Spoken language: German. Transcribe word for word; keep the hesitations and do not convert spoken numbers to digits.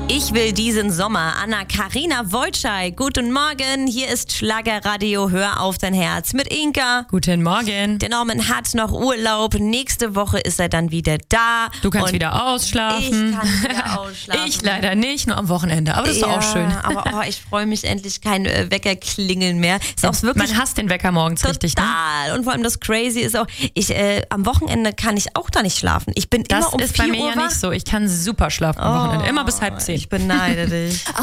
Ich will diesen Sommer. Anna-Karina Wojcik. Guten Morgen. Hier ist Schlagerradio. Hör auf dein Herz mit Inka. Guten Morgen. Der Norman hat noch Urlaub. Nächste Woche ist er dann wieder da. Du kannst Und wieder ausschlafen. Ich kann wieder ausschlafen. Ich leider nicht, nur am Wochenende. Aber das ist ja, doch auch schön. Aber oh, ich freue mich endlich, kein äh, Wecker klingeln mehr. Ist auch wirklich Man hasst den Wecker morgens total. richtig, ne? Und vor allem das Crazy ist auch, ich äh, am Wochenende kann ich auch da nicht schlafen. Ich bin Das immer um ist bei vier mir Uhr ja wach. nicht so. Ich kann super schlafen am Wochenende. Immer bis halb zehn. Ich beneide dich.